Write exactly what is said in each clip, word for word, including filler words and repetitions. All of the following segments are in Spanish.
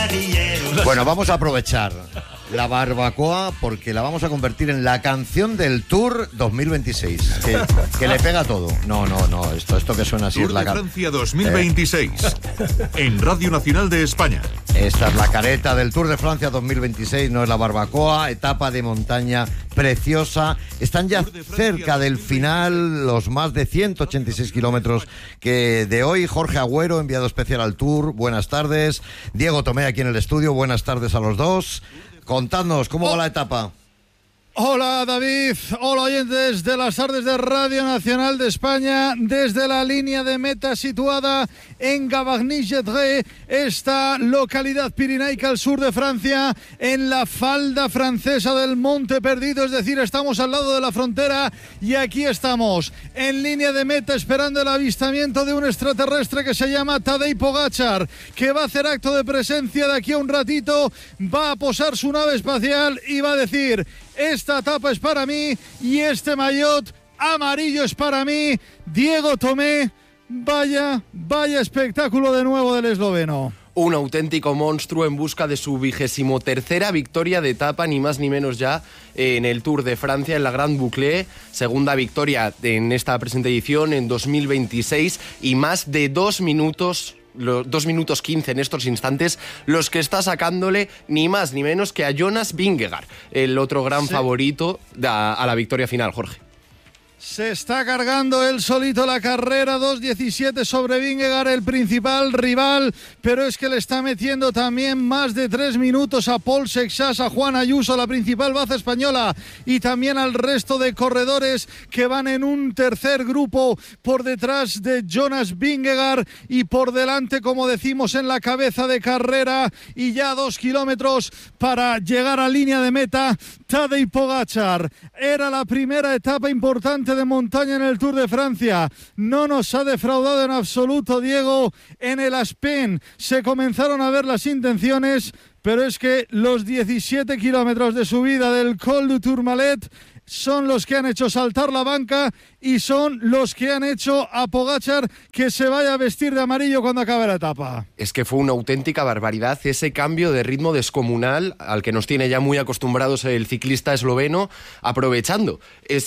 Bueno, vamos a aprovechar la barbacoa porque la vamos a convertir en la canción del Tour dos mil veintiséis, que, que le pega todo. No, no, no, esto, esto que suena así Tour es la de Francia dos mil veintiséis, eh. en Radio Nacional de España. Esta es la careta del Tour de Francia dos mil veintiséis, no es la barbacoa, etapa de montaña preciosa. Están ya cerca del final los más de ciento ochenta y seis kilómetros que de hoy. Jorge Agüero, enviado especial al Tour, buenas tardes. Diego Tomé aquí en el estudio, buenas tardes a los dos. Contadnos, ¿cómo oh. va la etapa? Hola David, hola oyentes de las tardes de Radio Nacional de España. Desde la línea de meta situada en Gavagny-Jetré, esta localidad pirenaica al sur de Francia, en la falda francesa del Monte Perdido, es decir, estamos al lado de la frontera y aquí estamos en línea de meta esperando el avistamiento de un extraterrestre que se llama Tadej Pogačar, que va a hacer acto de presencia de aquí a un ratito, va a posar su nave espacial y va a decir: esta etapa es para mí y este maillot amarillo es para mí. Diego Tomé, vaya, vaya espectáculo de nuevo del esloveno. Un auténtico monstruo en busca de su vigésimo tercera victoria de etapa, ni más ni menos ya, en el Tour de Francia, en la Grande Boucle. Segunda victoria en esta presente edición en dos mil veintiséis y más de dos minutos... Los dos minutos quince en estos instantes, los que está sacándole ni más ni menos que a Jonas Vingegaard, el otro gran sí. favorito a, a la victoria final, Jorge. Se está cargando él solito la carrera, dos diecisiete sobre Vingegaard, el principal rival, pero es que le está metiendo también más de tres minutos a Paul Sexas, a Juan Ayuso, la principal baza española, y también al resto de corredores que van en un tercer grupo por detrás de Jonas Vingegaard y por delante, como decimos, en la cabeza de carrera y ya dos kilómetros para llegar a línea de meta, Tadej Pogačar. Era la primera etapa importante de montaña en el Tour de Francia. No nos ha defraudado en absoluto, Diego. En el Aspen se comenzaron a ver las intenciones, pero es que los diecisiete kilómetros de subida del Col du Tourmalet son los que han hecho saltar la banca y son los que han hecho a Pogačar que se vaya a vestir de amarillo cuando acabe la etapa. Es que fue una auténtica barbaridad ese cambio de ritmo descomunal al que nos tiene ya muy acostumbrados el ciclista esloveno, aprovechando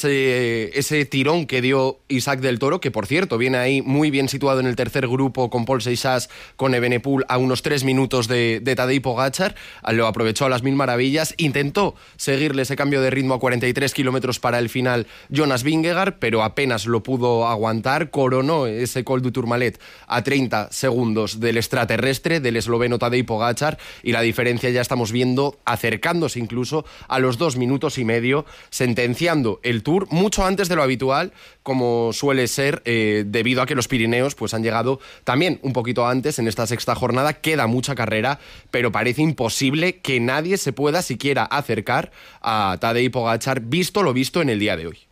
ese, ese tirón que dio Isaac del Toro, que por cierto viene ahí muy bien situado en el tercer grupo con Paul Seixas, con Evenepoel a unos tres minutos de, de Tadej Pogačar. Lo aprovechó a las mil maravillas, intentó seguirle ese cambio de ritmo a cuarenta y tres kilómetros para el final Jonas Vingegaard, pero apenas lo pudo aguantar. Coronó ese Col du Tourmalet a treinta segundos del extraterrestre, del esloveno Tadej Pogačar, y la diferencia ya estamos viendo acercándose incluso a los dos minutos y medio, sentenciando el Tour mucho antes de lo habitual, como suele ser, eh, debido a que los Pirineos pues han llegado también un poquito antes en esta sexta jornada. Queda mucha carrera, pero parece imposible que nadie se pueda siquiera acercar a Tadej Pogačar, visto lo visto en el día de hoy.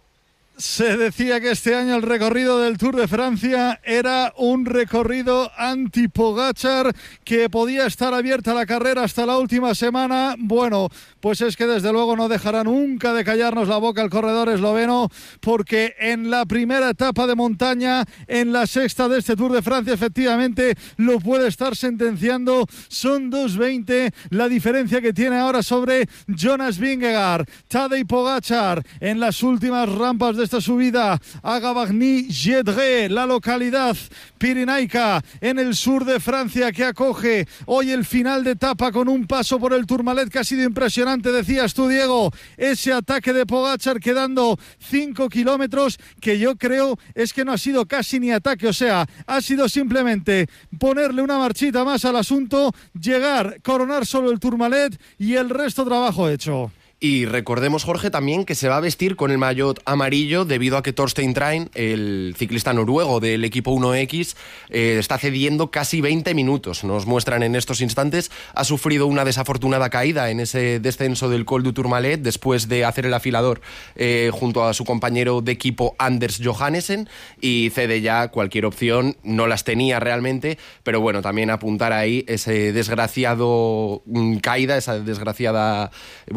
Se decía que este año el recorrido del Tour de Francia era un recorrido anti-Pogačar, que podía estar abierta la carrera hasta la última semana. Bueno, pues es que desde luego no dejará nunca de callarnos la boca el corredor esloveno, porque en la primera etapa de montaña, en la sexta de este Tour de Francia, efectivamente lo puede estar sentenciando. Son dos veinte la diferencia que tiene ahora sobre Jonas Vingegaard. Tadej Pogačar en las últimas rampas de esta subida a Gavagny-Jetré, la localidad pirenaica en el sur de Francia que acoge hoy el final de etapa con un paso por el Tourmalet que ha sido impresionante. Decías tú, Diego, ese ataque de Pogačar quedando cinco kilómetros, que yo creo es que no ha sido casi ni ataque, o sea, ha sido simplemente ponerle una marchita más al asunto, llegar, coronar solo el Tourmalet y el resto trabajo hecho. Y recordemos, Jorge, también que se va a vestir con el maillot amarillo debido a que Torstein Train, el ciclista noruego del equipo uno equis, eh, está cediendo casi veinte minutos. Nos muestran en estos instantes, ha sufrido una desafortunada caída en ese descenso del Col du Tourmalet después de hacer el afilador eh, junto a su compañero de equipo Anders Johannesen, y cede ya cualquier opción. No las tenía realmente, pero bueno, también apuntar ahí ese desgraciado mm, caída, esa desgraciada, bueno, pues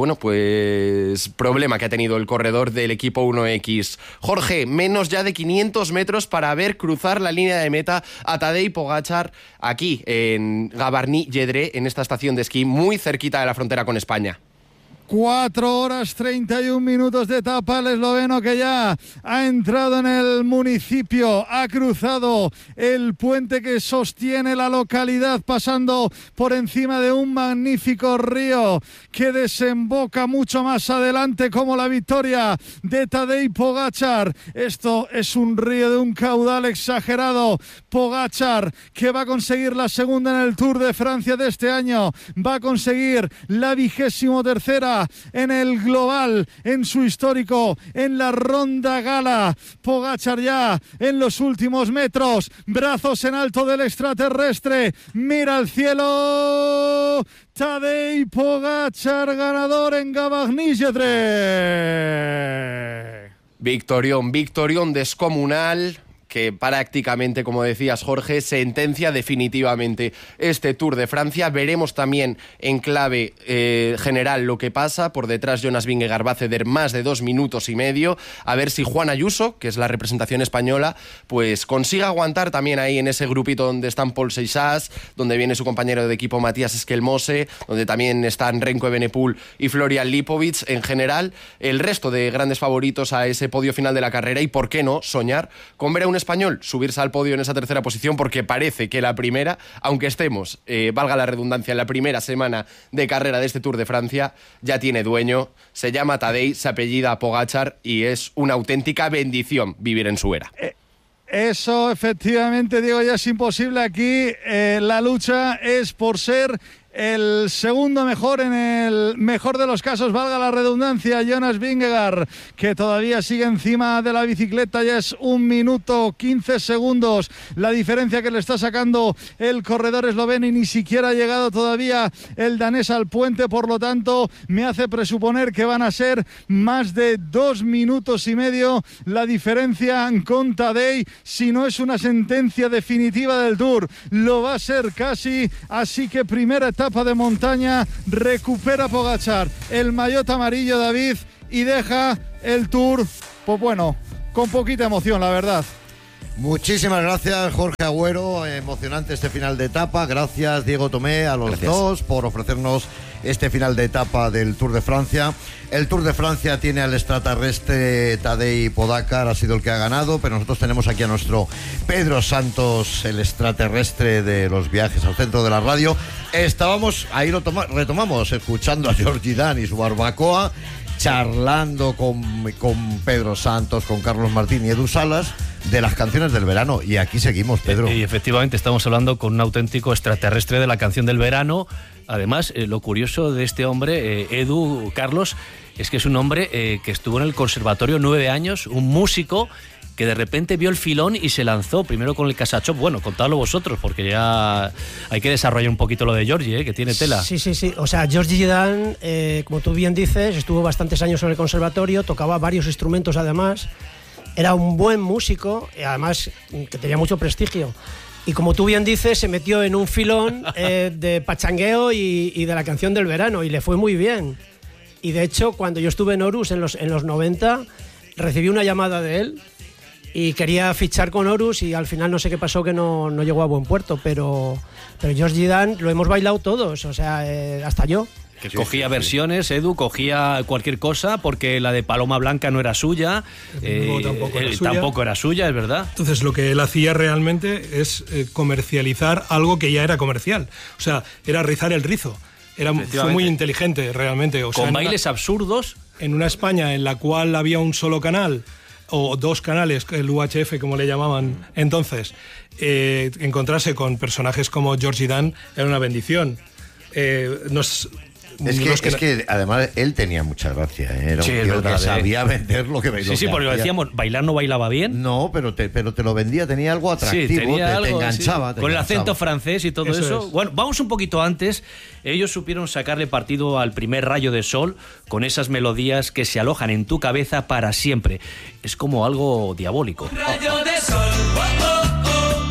pues problema que ha tenido el corredor del equipo uno equis. Jorge, menos ya de quinientos metros para ver cruzar la línea de meta a Tadej Pogačar aquí en Gavarnie-Lledré, en esta estación de esquí muy cerquita de la frontera con España. Cuatro horas treinta y un minutos de etapa, el esloveno que ya ha entrado en el municipio, ha cruzado el puente que sostiene la localidad, pasando por encima de un magnífico río que desemboca mucho más adelante, como la victoria de Tadej Pogačar. Esto es un río de un caudal exagerado. Pogačar, que va a conseguir la segunda en el Tour de Francia de este año, va a conseguir la vigésimo tercera en el global, en su histórico, en la ronda gala. Pogačar ya en los últimos metros, brazos en alto del extraterrestre, mira al cielo. Tadej Pogačar, ganador en Gavarnie-Lledré. Victorión, victorión descomunal, que prácticamente, como decías, Jorge, sentencia definitivamente este Tour de Francia. Veremos también en clave eh, general lo que pasa. Por detrás, Jonas Vingegaard va a ceder más de dos minutos y medio. A ver si Juan Ayuso, que es la representación española, pues consiga aguantar también ahí en ese grupito donde están Paul Seixas, donde viene su compañero de equipo Matías Esquelmose, donde también están Remco Evenepoel y Florian Lipovic. En general, el resto de grandes favoritos a ese podio final de la carrera, y por qué no soñar con ver a un español subirse al podio en esa tercera posición, porque parece que la primera, aunque estemos, eh, valga la redundancia, en la primera semana de carrera de este Tour de Francia, ya tiene dueño, se llama Tadej, se apellida Pogačar y es una auténtica bendición vivir en su era. Eh. Eso, efectivamente, Diego, ya es imposible aquí. Eh, la lucha es por ser el segundo mejor, en el mejor de los casos, valga la redundancia, Jonas Vingegaard, que todavía sigue encima de la bicicleta. Ya es un minuto quince segundos la diferencia que le está sacando el corredor esloveno, y ni siquiera ha llegado todavía el danés al puente. Por lo tanto, me hace presuponer que van a ser más de dos minutos y medio la diferencia con Tadej. Si no es una sentencia definitiva del Tour, lo va a ser casi. Así que primera etapa etapa de montaña, recupera Pogačar el maillot amarillo, David, y deja el Tour, pues bueno, con poquita emoción, la verdad. Muchísimas gracias, Jorge Agüero. Emocionante este final de etapa. Gracias, Diego Tomé, a los gracias. dos por ofrecernos este final de etapa del Tour de Francia. El Tour de Francia tiene al extraterrestre Tadej Pogačar, ha sido el que ha ganado, pero nosotros tenemos aquí a nuestro Pedro Santos, el extraterrestre de los viajes al centro de la radio. Estábamos, ahí lo toma, retomamos, escuchando a Georgie Dan y su barbacoa, charlando con, con Pedro Santos, con Carlos Martín y Edu Salas, de las canciones del verano. Y aquí seguimos, Pedro. Y efectivamente estamos hablando con un auténtico extraterrestre de la canción del verano. Además, eh, lo curioso de este hombre, eh, Edu, Carlos, es que es un hombre eh, que estuvo en el conservatorio nueve años, un músico que de repente vio el filón y se lanzó primero con el Casachop. Bueno, contadlo vosotros, porque ya hay que desarrollar un poquito lo de Georgie, ¿eh? Que tiene tela. Sí, sí, sí. O sea, Georgie Dan, eh, como tú bien dices, estuvo bastantes años en el conservatorio, tocaba varios instrumentos además, era un buen músico, y además que tenía mucho prestigio. Y como tú bien dices, se metió en un filón eh, de pachangueo y, y de la canción del verano, y le fue muy bien. Y de hecho, cuando yo estuve en Horus en los, en los noventa, recibí una llamada de él y quería fichar con Horus, y al final no sé qué pasó, que no, no llegó a buen puerto, pero, pero Georgie Dan lo hemos bailado todos, o sea, eh, hasta yo. Que cogía versiones, Edu, cogía cualquier cosa, porque la de Paloma Blanca no era suya, eh, no, tampoco, era eh, suya. tampoco era suya, es verdad. Entonces lo que él hacía realmente es eh, comercializar algo que ya era comercial, o sea, era rizar el rizo. Era, fue muy inteligente realmente. O sea, con bailes una, absurdos. En una España en la cual había un solo canal, o dos canales, el U H F como le llamaban entonces, eh, encontrarse con personajes como Georgie Dan era una bendición. Eh, nos... Es que, que, es que además él tenía mucha gracia, ¿eh? Era sí, un tío verdad, que sabía eh. vender lo que bailaba. Sí, sí, porque lo decíamos, bailar no bailaba bien. No, pero te, pero te lo vendía, tenía algo atractivo, sí, tenía te, algo, te enganchaba. Sí. Te Con enganchaba. el acento francés y todo eso. eso. Bueno, vamos un poquito antes. Ellos supieron sacarle partido al primer rayo de sol con esas melodías que se alojan en tu cabeza para siempre. Es como algo diabólico. Un rayo de sol, oh, oh,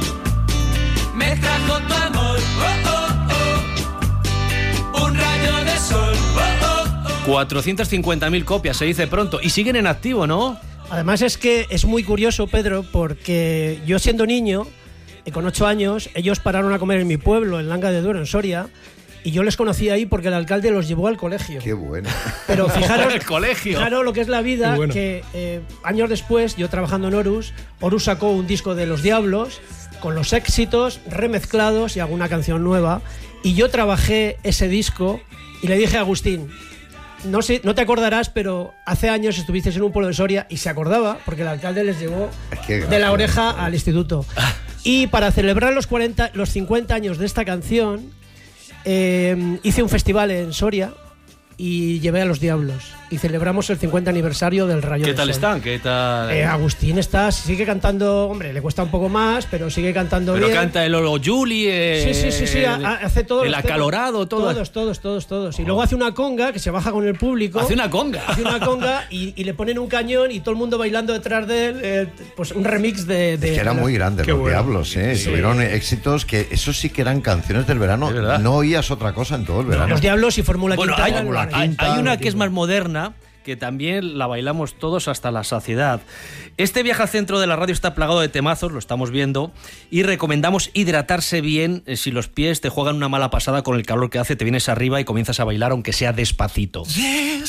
oh. Me trajo tu amor, oh, oh, oh. Un rayo de sol, oh, oh, oh. cuatrocientas cincuenta mil copias, se dice pronto. Y siguen en activo, ¿no? Además es que es muy curioso, Pedro, porque yo siendo niño, eh, con ocho años, ellos pararon a comer en mi pueblo, en Langa de Duero, en Soria, y yo les conocí ahí porque el alcalde los llevó al colegio. Qué bueno. Pero fijaros, El colegio. fijaros lo que es la vida, Bueno. que eh, años después, yo trabajando en Horus, Horus sacó un disco de Los Diablos, con los éxitos remezclados y alguna canción nueva, y yo trabajé ese disco y le dije a Agustín, no sé, no te acordarás, pero hace años estuvisteis en un pueblo de Soria, y se acordaba porque el alcalde les llevó Qué de la gracia. oreja al instituto. Y para celebrar los cuarenta, los cincuenta años de esta canción, eh, hice un festival en Soria y llevé a Los Diablos y celebramos el cincuenta aniversario del Rayo ¿Qué del tal Sol. están? ¿Qué tal? Eh, Agustín está, sigue cantando, hombre, le cuesta un poco más, pero sigue cantando Pero bien. canta el Olo Juli, eh, Sí, sí, sí, sí, ha- ha- hace todos el los temas. acalorado, todo. Todos, todos, todos, todos. Y luego hace una conga que se baja con el público. Hace una conga. Hace una conga y, y le ponen un cañón y todo el mundo bailando detrás de él. eh, pues un remix de. de Es que eran de- muy grandes Qué los bueno. Diablos, ¿eh? Sí. Tuvieron éxitos que eso sí que eran canciones del verano. Es verdad. No oías otra cosa en todo el verano. Los Diablos y Fórmula Bueno, Quinta. hay, eran Fórmula los- hay- Quinta, hay una que es tío. más moderna, que también la bailamos todos hasta la saciedad. Este viaje al centro de la radio está plagado de temazos, lo estamos viendo, y recomendamos hidratarse bien. eh, Si los pies te juegan una mala pasada con el calor que hace, te vienes arriba y comienzas a bailar, aunque sea despacito.